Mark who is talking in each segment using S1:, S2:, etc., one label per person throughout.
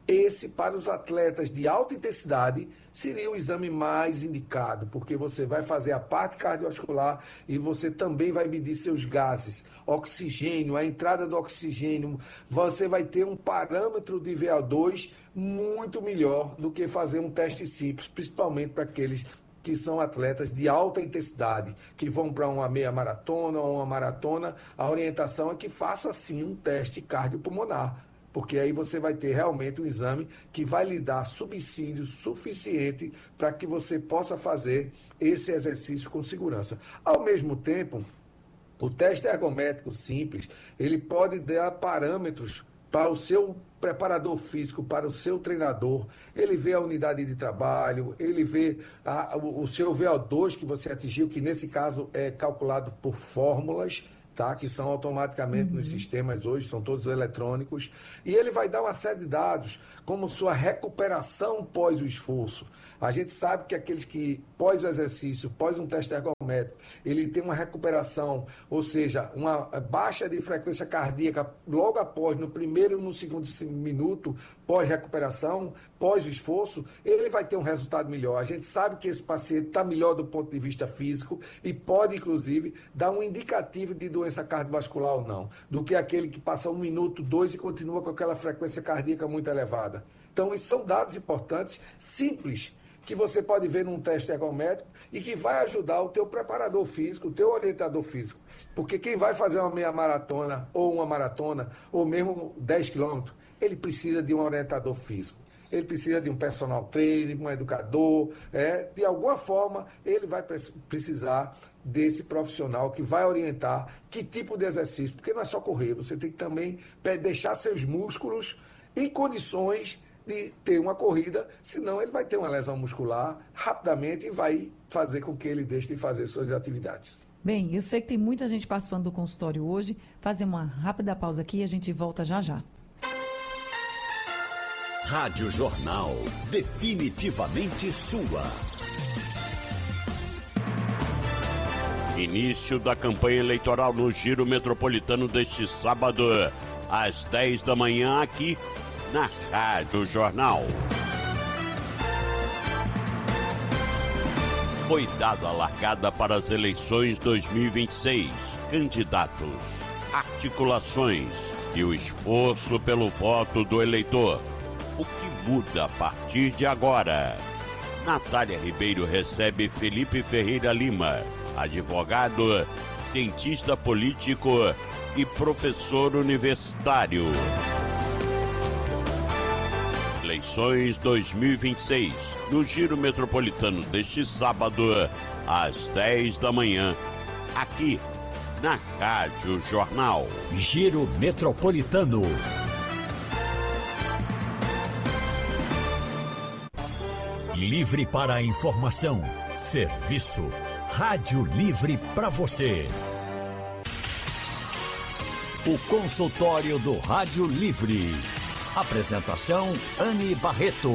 S1: esse, para os atletas de alta intensidade, seria o exame mais indicado, porque você vai fazer a parte cardiovascular e você também vai medir seus gases, oxigênio, a entrada do oxigênio. Você vai ter um parâmetro de VO2 muito melhor do que fazer um teste simples, principalmente para aqueles que são atletas de alta intensidade, que vão para uma meia maratona ou uma maratona. A orientação é que faça sim um teste cardiopulmonar, porque aí você vai ter realmente um exame que vai lhe dar subsídio suficiente para que você possa fazer esse exercício com segurança. Ao mesmo tempo, o teste ergométrico simples, ele pode dar parâmetros para o seu preparador físico, para o seu treinador. Ele vê a unidade de trabalho, ele vê o seu VO2 que você atingiu, que nesse caso é calculado por fórmulas, tá? Que são automaticamente nos sistemas hoje, são todos eletrônicos, e ele vai dar uma série de dados, como sua recuperação pós o esforço. A gente sabe que aqueles que, pós o exercício, pós um teste ergométrico, ele tem uma recuperação, ou seja, uma baixa de frequência cardíaca logo após, no primeiro e no segundo minuto, pós-recuperação, pós-esforço, ele vai ter um resultado melhor. A gente sabe que esse paciente está melhor do ponto de vista físico e pode, inclusive, dar um indicativo de doença cardiovascular ou não, do que aquele que passa 1 minuto, 2 e continua com aquela frequência cardíaca muito elevada. Então, isso são dados importantes, simples, que você pode ver num teste ergométrico e que vai ajudar o teu preparador físico, o teu orientador físico. Porque quem vai fazer uma meia maratona, ou mesmo 10 quilômetros, ele precisa de um orientador físico. Ele precisa de um personal trainer, um educador, de alguma forma ele vai precisar desse profissional que vai orientar que tipo de exercício, porque não é só correr, você tem que também deixar seus músculos em condições de ter uma corrida, senão ele vai ter uma lesão muscular rapidamente e vai fazer com que ele deixe de fazer suas atividades.
S2: Bem, eu sei que tem muita gente participando do consultório hoje. Fazer uma rápida pausa aqui e a gente volta já já.
S3: Rádio Jornal, definitivamente sua.
S4: Início da campanha eleitoral no Giro Metropolitano deste sábado, às 10 da manhã, aqui na Rádio Jornal. Foi dada a largada para as eleições 2026. Candidatos, articulações e o esforço pelo voto do eleitor. O que muda a partir de agora? Natália Ribeiro recebe Felipe Ferreira Lima, advogado, cientista político e professor universitário. Eleições 2026, no Giro Metropolitano deste sábado, às 10 da manhã, aqui na Rádio Jornal.
S3: Giro Metropolitano. Livre para a informação, serviço. Rádio Livre para você. O consultório do Rádio Livre. Apresentação Anne Barreto.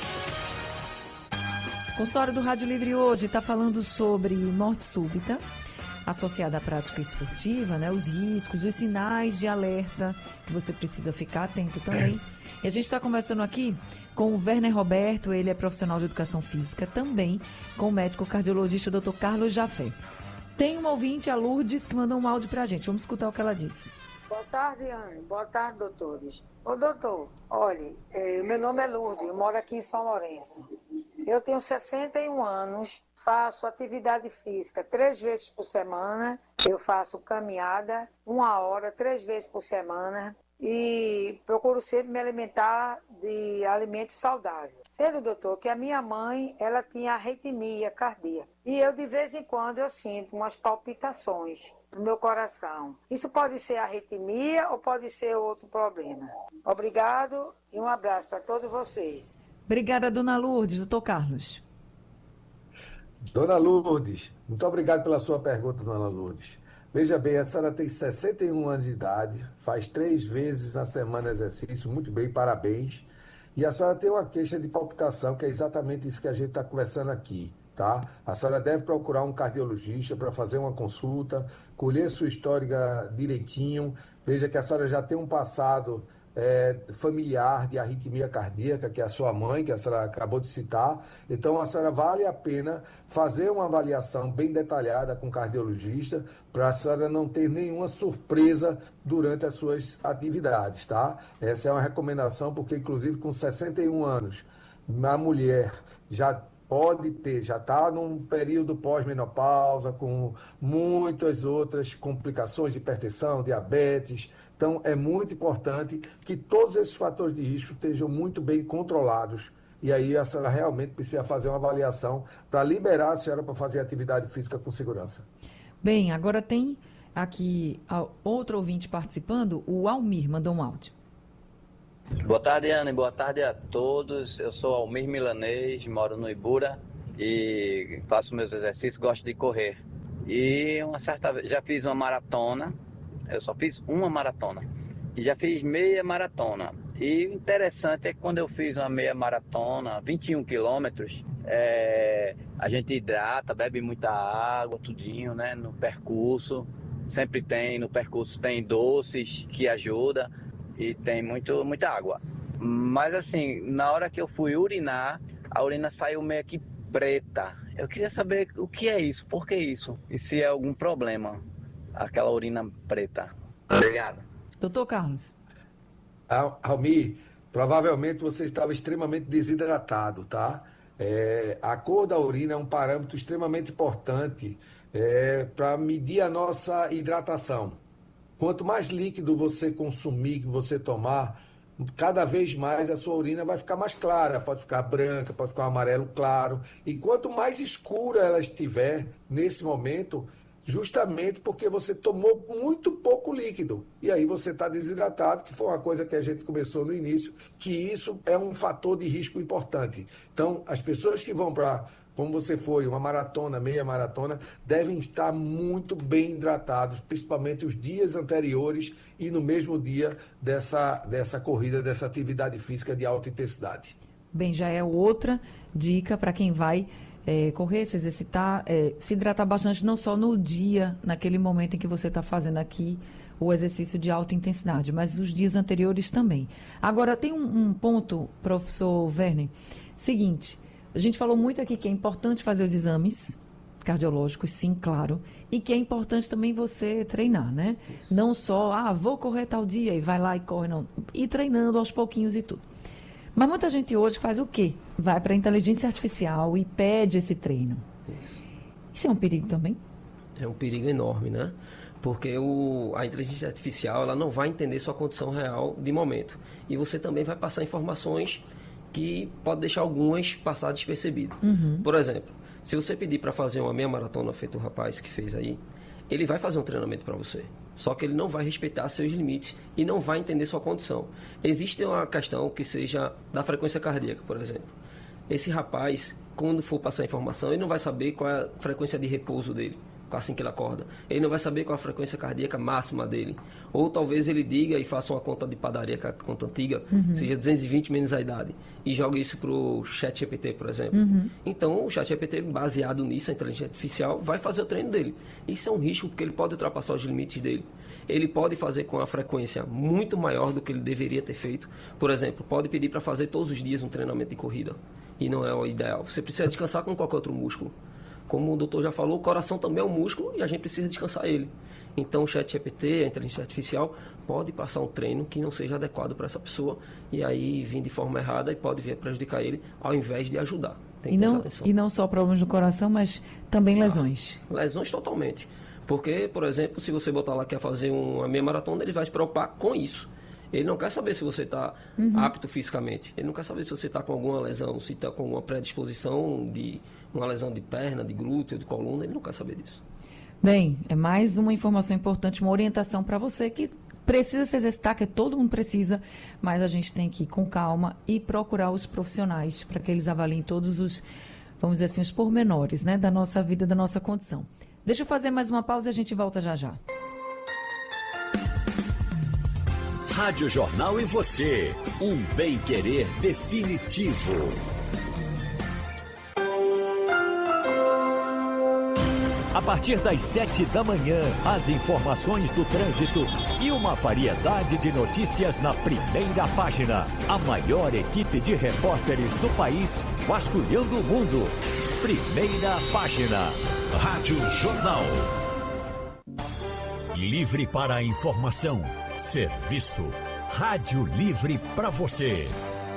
S2: O consultório do Rádio Livre hoje está falando sobre morte súbita associada à prática esportiva, né? Os riscos, os sinais de alerta que você precisa ficar atento também. E a gente está conversando aqui com o Werner Roberto, ele é profissional de educação física, também com o médico cardiologista Dr. Carlos Jafé. Tem uma ouvinte, a Lourdes, que mandou um áudio para a gente. Vamos escutar o que ela disse.
S5: Boa tarde, Anne. Boa tarde, doutores. Ô, doutor, olhe, meu nome é Lourdes, eu moro aqui em São Lourenço. Eu tenho 61 anos, faço atividade física 3 vezes por semana. Eu faço caminhada 1 hora, 3 vezes por semana. E procuro sempre me alimentar de alimentos saudáveis. Sendo, doutor, que a minha mãe, ela tinha arritmia cardíaca. E eu, de vez em quando, eu sinto umas palpitações no meu coração. Isso pode ser arritmia ou pode ser outro problema. Obrigado e um abraço para todos vocês.
S2: Obrigada, dona Lourdes. Doutor Carlos.
S1: Dona Lourdes, muito obrigado pela sua pergunta, dona Lourdes. Veja bem, a senhora tem 61 anos de idade, faz 3 vezes na semana exercício, muito bem, parabéns. E a senhora tem uma queixa de palpitação, que é exatamente isso que a gente está conversando aqui, tá? A senhora deve procurar um cardiologista para fazer uma consulta, colher sua história direitinho. Veja que a senhora já tem um passado familiar de arritmia cardíaca, que é a sua mãe, que a senhora acabou de citar. Então, a senhora vale a pena fazer uma avaliação bem detalhada com o cardiologista, para a senhora não ter nenhuma surpresa durante as suas atividades, tá? Essa é uma recomendação, porque, inclusive, com 61 anos, a mulher já está num período pós-menopausa, com muitas outras complicações de hipertensão, diabetes. Então, é muito importante que todos esses fatores de risco estejam muito bem controlados. E aí a senhora realmente precisa fazer uma avaliação para liberar a senhora para fazer atividade física com segurança.
S2: Bem, agora tem aqui outro ouvinte participando, o Almir mandou um áudio.
S6: Boa tarde, Ana, boa tarde a todos. Eu sou Almir Milanês, moro no Ibura e faço meus exercícios, gosto de correr. E uma certa vez já fiz uma maratona, eu só fiz uma maratona e já fiz meia maratona. E o interessante é que quando eu fiz uma meia maratona, 21 quilômetros, a gente hidrata, bebe muita água, tudinho, né, no percurso. Sempre no percurso tem doces que ajudam. E tem muita água. Mas assim, na hora que eu fui urinar, a urina saiu meio que preta. Eu queria saber o que é isso, por que isso? E se é algum problema, aquela urina preta. Obrigado.
S2: Doutor Carlos.
S1: Almir, provavelmente você estava extremamente desidratado, tá? A cor da urina é um parâmetro extremamente importante para medir a nossa hidratação. Quanto mais líquido você consumir, que você tomar, cada vez mais a sua urina vai ficar mais clara, pode ficar branca, pode ficar um amarelo claro. E quanto mais escura ela estiver nesse momento, justamente porque você tomou muito pouco líquido. E aí você está desidratado, que foi uma coisa que a gente começou no início, que isso é um fator de risco importante. Então, as pessoas que vão para, como você foi, uma maratona, meia maratona, devem estar muito bem hidratados, principalmente os dias anteriores e no mesmo dia dessa corrida, dessa atividade física de alta intensidade.
S2: Bem, já é outra dica para quem vai correr, se exercitar, se hidratar bastante, não só no dia, naquele momento em que você está fazendo aqui o exercício de alta intensidade, mas os dias anteriores também. Agora, tem um ponto, professor Werner, seguinte, a gente falou muito aqui que é importante fazer os exames cardiológicos, sim, claro, e que é importante também você treinar, né? Não só, vou correr tal dia e vai lá e corre, não. Ir treinando aos pouquinhos e tudo. Mas muita gente hoje faz o quê? Vai para a inteligência artificial e pede esse treino. Isso é um perigo também?
S7: É um perigo enorme, né? Porque a inteligência artificial ela não vai entender sua condição real de momento. E você também vai passar informações que pode deixar algumas passar despercebidas.
S2: Uhum.
S7: Por exemplo, se você pedir para fazer uma meia maratona feito o rapaz que fez aí, ele vai fazer um treinamento para você. Só que ele não vai respeitar seus limites e não vai entender sua condição. Existe uma questão que seja da frequência cardíaca, por exemplo. Esse rapaz, quando for passar informação, ele não vai saber qual é a frequência de repouso dele, assim que ele acorda. Ele não vai saber qual é a frequência cardíaca máxima dele. Ou talvez ele diga e faça uma conta de padaria, que é a conta antiga, seja 220 menos a idade, e jogue isso para o ChatGPT, por exemplo. Então, o ChatGPT, baseado nisso, a inteligência artificial, vai fazer o treino dele. Isso é um risco, porque ele pode ultrapassar os limites dele. Ele pode fazer com uma frequência muito maior do que ele deveria ter feito. Por exemplo, pode pedir para fazer todos os dias um treinamento de corrida. E não é o ideal. Você precisa descansar com qualquer outro músculo. Como o doutor já falou, o coração também é um músculo e a gente precisa descansar ele. Então o ChatGPT, a inteligência artificial, pode passar um treino que não seja adequado para essa pessoa e aí vir de forma errada e pode vir a prejudicar ele ao invés de ajudar. Tem que prestar atenção.
S2: E não só problemas do coração, mas também lesões.
S7: Lesões totalmente. Porque, por exemplo, se você botar lá que quer fazer uma meia maratona, ele vai se preocupar com isso. Ele não quer saber se você está apto fisicamente. Ele não quer saber se você está com alguma lesão, se está com alguma predisposição de uma lesão de perna, de glúteo, de coluna. Ele não quer saber disso.
S2: Bem, é mais uma informação importante, uma orientação para você que precisa se exercitar, que todo mundo precisa, mas a gente tem que ir com calma e procurar os profissionais para que eles avaliem todos os, vamos dizer assim, os pormenores, né, da nossa vida, da nossa condição. Deixa eu fazer mais uma pausa e a gente volta já já.
S3: Rádio Jornal e você, um bem-querer definitivo. A partir das 7 da manhã, as informações do trânsito e uma variedade de notícias na primeira página. A maior equipe de repórteres do país vasculhando o mundo. Primeira página. Rádio Jornal. Livre para a informação. Serviço. Rádio Livre para você.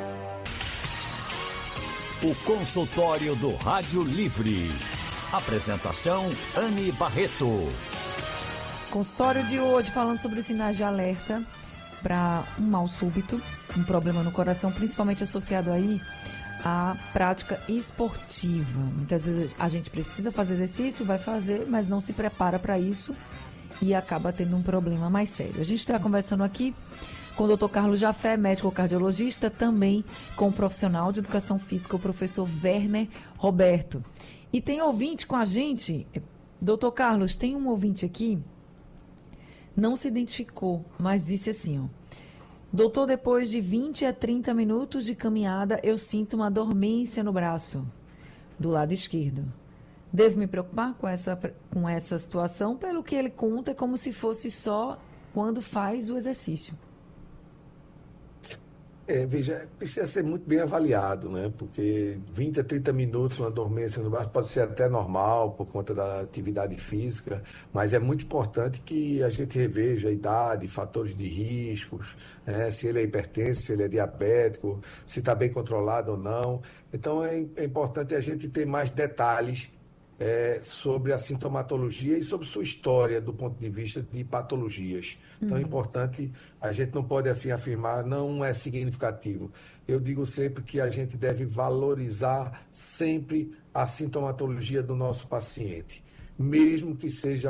S3: O consultório do Rádio Livre. Apresentação, Anne Barreto.
S2: Consultório de hoje falando sobre os sinais de alerta para um mal súbito, um problema no coração, principalmente associado aí à prática esportiva. Muitas vezes a gente precisa fazer exercício, vai fazer, mas não se prepara para isso e acaba tendo um problema mais sério. A gente está conversando aqui com o Dr. Carlos Jafé, médico cardiologista, também com o profissional de educação física, o professor Werner Roberto. E tem ouvinte com a gente, doutor Carlos, tem um ouvinte aqui, não se identificou, mas disse assim, ó. Doutor, depois de 20 a 30 minutos de caminhada, eu sinto uma dormência no braço, do lado esquerdo. Devo me preocupar com essa situação? Pelo que ele conta, é como se fosse só quando faz o exercício.
S1: Veja, precisa ser muito bem avaliado, né? Porque 20 a 30 minutos uma dormência no braço pode ser até normal por conta da atividade física, mas é muito importante que a gente reveja a idade, fatores de riscos, né? Se ele é hipertenso, se ele é diabético, se está bem controlado ou não. Então é importante a gente ter mais detalhes sobre a sintomatologia e sobre sua história do ponto de vista de patologias. Então é importante, a gente não pode assim afirmar, não é significativo. Eu digo sempre que a gente deve valorizar sempre a sintomatologia do nosso paciente, mesmo que seja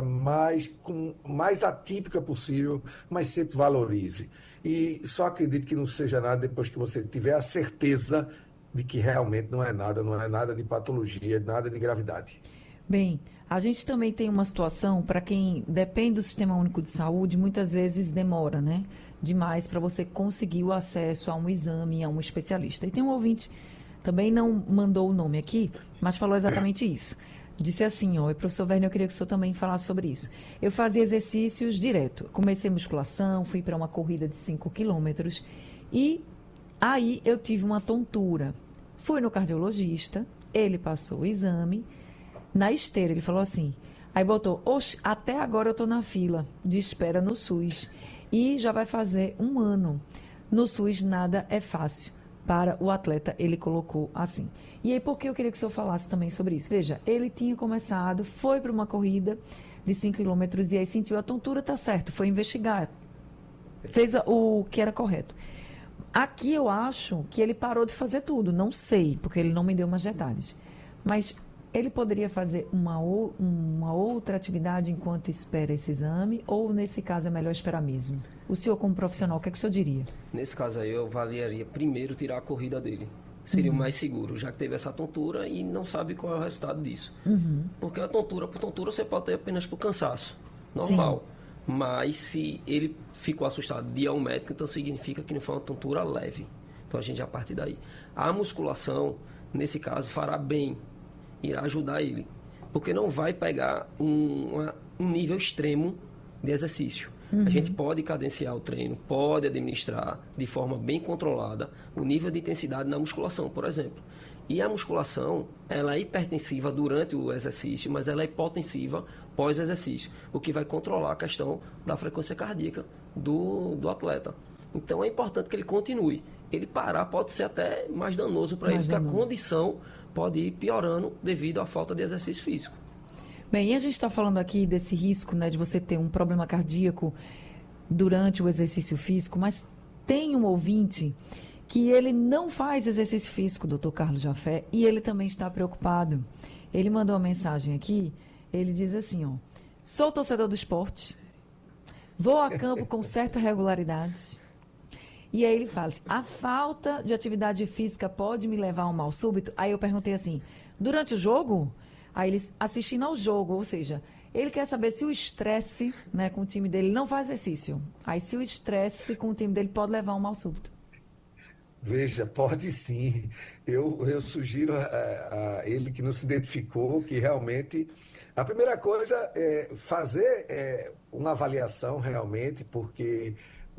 S1: mais atípica possível, mas sempre valorize. E só acredite que não seja nada depois que você tiver a certeza de que realmente não é nada de patologia, nada de gravidade.
S2: Bem, a gente também tem uma situação, para quem depende do Sistema Único de Saúde, muitas vezes demora, né? Demais para você conseguir o acesso a um exame, a um especialista. E tem um ouvinte, também não mandou o nome aqui, mas falou exatamente isso. Disse assim, ó, e professor Werner, eu queria que o senhor também falasse sobre isso. Eu fazia exercícios direto. Comecei musculação, fui para uma corrida de 5 quilômetros e aí eu tive uma tontura. Fui no cardiologista, ele passou o exame. Na esteira, ele falou assim, aí botou, oxe, até agora eu estou na fila de espera no SUS e já vai fazer 1 ano. No SUS nada é fácil para o atleta, ele colocou assim. E aí, por que eu queria que o senhor falasse também sobre isso? Veja, ele tinha começado, foi para uma corrida de 5 quilômetros e aí sentiu a tontura, tá certo, foi investigar, fez o que era correto. Aqui eu acho que ele parou de fazer tudo, não sei, porque ele não me deu mais detalhes, mas ele poderia fazer uma outra atividade enquanto espera esse exame, ou nesse caso é melhor esperar mesmo? O senhor como profissional, o que é que o senhor diria?
S7: Nesse caso aí eu avaliaria primeiro tirar a corrida dele. Seria o mais seguro, já que teve essa tontura e não sabe qual é o resultado disso. Porque a tontura por tontura você pode ter apenas por cansaço, normal. Sim. Mas se ele ficou assustado de ir ao médico, então significa que não foi uma tontura leve. Então a gente já parte daí. A musculação, nesse caso, fará bem, irá ajudar ele, porque não vai pegar um nível extremo de exercício. A gente pode cadenciar o treino, pode administrar de forma bem controlada o nível de intensidade na musculação, por exemplo. E a musculação, ela é hipertensiva durante o exercício, mas ela é hipotensiva pós-exercício, o que vai controlar a questão da frequência cardíaca do atleta. Então é importante que ele continue. Ele parar pode ser até mais danoso para ele, porque a condição pode ir piorando devido à falta de exercício físico.
S2: Bem, e a gente está falando aqui desse risco, né, de você ter um problema cardíaco durante o exercício físico, mas tem um ouvinte que ele não faz exercício físico, doutor Carlos Jafé, e ele também está preocupado. Ele mandou uma mensagem aqui, ele diz assim, ó, sou torcedor do esporte, vou a campo com certa regularidade, e aí ele fala, a falta de atividade física pode me levar a um mal súbito? Aí eu perguntei assim, durante o jogo? Aí ele assistindo ao jogo, ou seja, ele quer saber se o estresse, né, com o time dele, não faz exercício. Aí se o estresse com o time dele pode levar a um mal súbito.
S1: Veja, pode sim. Eu sugiro a ele que não se identificou que realmente a primeira coisa é fazer uma avaliação realmente, porque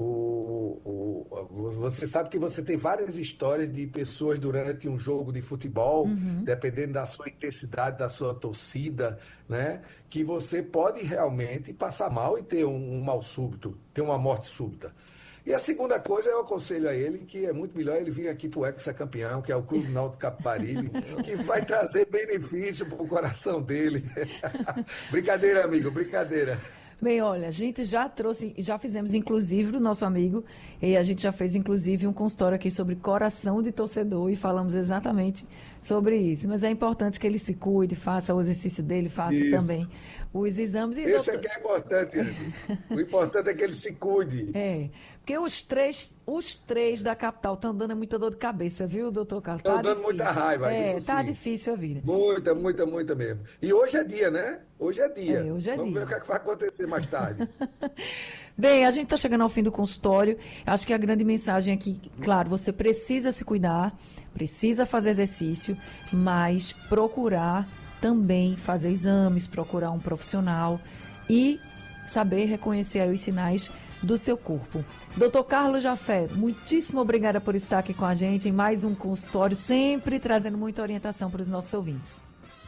S1: você sabe que você tem várias histórias de pessoas durante um jogo de futebol, dependendo da sua intensidade, da sua torcida, né? Que você pode realmente passar mal e ter um mal súbito, ter uma morte súbita. E a segunda coisa, eu aconselho a ele que é muito melhor ele vir aqui para o Hexacampeão, que é o Clube Náutico Capibaribe, que vai trazer benefício para o coração dele. Brincadeira, amigo, brincadeira.
S2: Bem, olha, a gente já trouxe, já fizemos inclusive o nosso amigo, e a gente já fez inclusive um consultório aqui sobre coração de torcedor e falamos exatamente sobre isso. Mas é importante que ele se cuide, faça o exercício dele, faça
S1: Isso.
S2: também os exames. E,
S1: Esse é que é importante, Andy. O importante é que ele se cuide.
S2: Porque os três da capital estão dando muita dor de cabeça, viu, doutor Carlos?
S1: Estão dando muita raiva, isso
S2: tá
S1: sim.
S2: difícil a vida.
S1: Muita mesmo. E hoje é dia, né? Hoje é dia.
S2: Hoje é
S1: Vamos
S2: dia.
S1: ver o que é que vai acontecer mais tarde.
S2: Bem, a gente está chegando ao fim do consultório. Acho que a grande mensagem aqui, claro, você precisa se cuidar, precisa fazer exercício, mas procurar também fazer exames, procurar um profissional e saber reconhecer aí os sinais do seu corpo. Doutor Carlos Jafé, muitíssimo obrigada por estar aqui com a gente em mais um consultório, sempre trazendo muita orientação para os nossos ouvintes.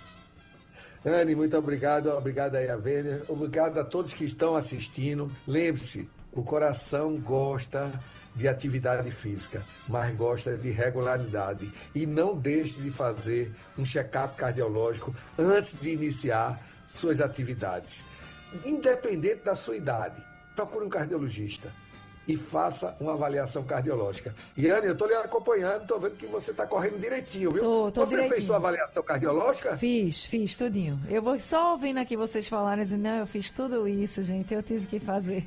S1: Anne, muito obrigado. Obrigado aí a Vênia. Obrigado a todos que estão assistindo. Lembre-se, o coração gosta de atividade física, mas gosta de regularidade. E não deixe de fazer um check-up cardiológico antes de iniciar suas atividades. Independente da sua idade, procure um cardiologista e faça uma avaliação cardiológica. E, Anne, eu estou lhe acompanhando, estou vendo que você está correndo direitinho, viu?
S2: Tô
S1: Você
S2: direitinho.
S1: fez sua avaliação cardiológica?
S2: Fiz tudinho. Eu vou só ouvindo aqui vocês falarem, dizendo, não, eu fiz tudo isso, gente, eu tive que fazer.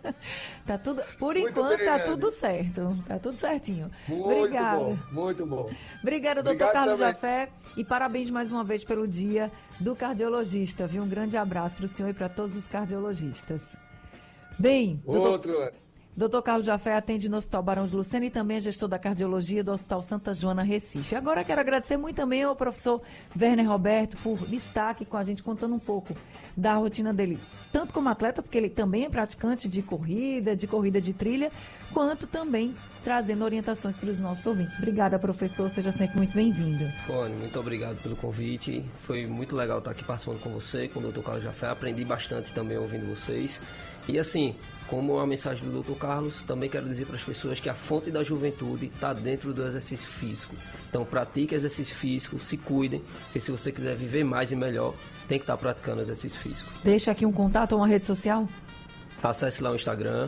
S2: Tá tudo, por
S1: Muito
S2: enquanto,
S1: bem,
S2: tá
S1: Anne.
S2: tudo certo, tá tudo certinho.
S1: Muito
S2: Obrigada.
S1: bom, muito bom.
S2: Obrigada, doutor
S1: Obrigado
S2: Carlos
S1: também.
S2: Jafé, e parabéns mais uma vez pelo dia do cardiologista, viu? Um grande abraço para o senhor e para todos os cardiologistas. Bem,
S1: Outro, Anne.
S2: Dr. Carlos Jafé atende no Hospital Barão de Lucena e também é gestor da cardiologia do Hospital Santa Joana, Recife. Agora quero agradecer muito também ao professor Werner Roberto por estar aqui com a gente, contando um pouco da rotina dele, tanto como atleta, porque ele também é praticante de corrida de trilha, quanto também trazendo orientações para os nossos ouvintes. Obrigada, professor, seja sempre muito bem-vindo.
S7: Tony, muito obrigado pelo convite. Foi muito legal estar aqui participando com você, com o Dr. Carlos Jafé. Aprendi bastante também ouvindo vocês. E assim, como a mensagem do Dr. Carlos, também quero dizer para as pessoas que a fonte da juventude está dentro do exercício físico. Então pratique exercício físico, se cuidem, porque se você quiser viver mais e melhor, tem que estar praticando exercício físico.
S2: Deixa aqui um contato ou uma rede social?
S7: Acesse lá o Instagram,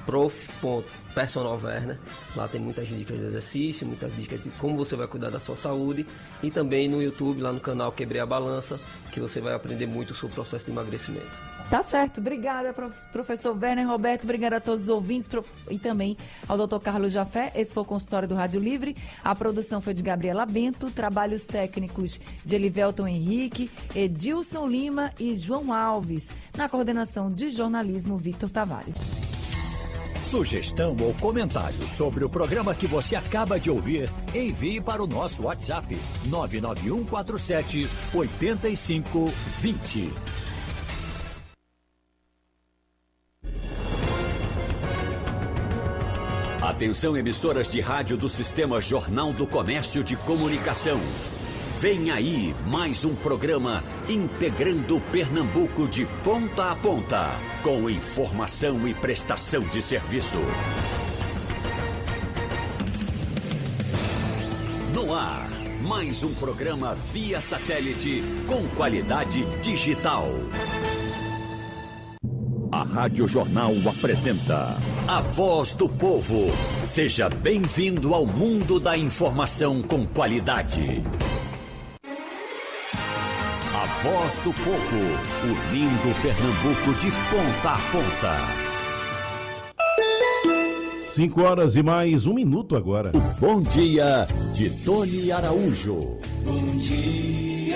S7: prof.personalwerner. Lá tem muitas dicas de exercício, muitas dicas de como você vai cuidar da sua saúde. E também no YouTube, lá no canal Quebrei a Balança, que você vai aprender muito sobre o processo de emagrecimento.
S2: Tá certo. Obrigada, professor Werner Roberto. Obrigada a todos os ouvintes e também ao Dr. Carlos Jafé. Esse foi o consultório do Rádio Livre. A produção foi de Gabriela Bento, trabalhos técnicos de Elivelton Henrique, Edilson Lima e João Alves. Na coordenação de jornalismo, Victor Tavares.
S3: Sugestão ou comentário sobre o programa que você acaba de ouvir, envie para o nosso WhatsApp 99147 8520. Atenção, emissoras de rádio do Sistema Jornal do Comércio de Comunicação. Vem aí mais um programa integrando Pernambuco de ponta a ponta, com informação e prestação de serviço. No ar, mais um programa via satélite com qualidade digital. A Rádio Jornal apresenta A Voz do Povo. Seja bem-vindo ao mundo da informação com qualidade. A Voz do Povo, unindo Pernambuco de ponta a ponta.
S8: 5h mais 1 minuto agora.
S3: Bom dia de Tony Araújo.
S8: Bom dia.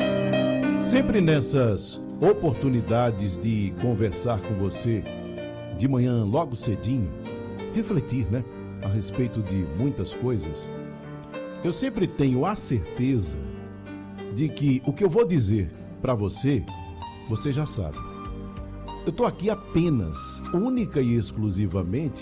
S8: Sempre nessas oportunidades de conversar com você, de manhã, logo cedinho, refletir, né, a respeito de muitas coisas, eu sempre tenho a certeza de que o que eu vou dizer para você, você já sabe. Eu estou aqui apenas, única e exclusivamente,